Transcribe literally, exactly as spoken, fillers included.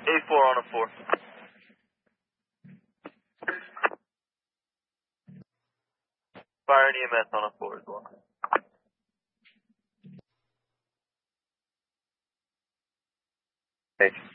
A four on a four. Fire and E M S on a four as well. Hey.